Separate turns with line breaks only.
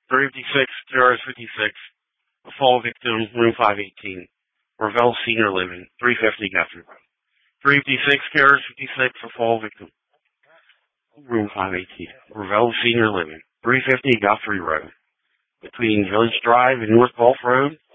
356, TRS-56, a fall victim, room 518. Ravel Senior Living, 350 Guthrie Road. 356, TRS-56, a fall victim, room 518. Ravel Senior Living, 350 Guthrie Road. Between Village Drive and North Gulf Road,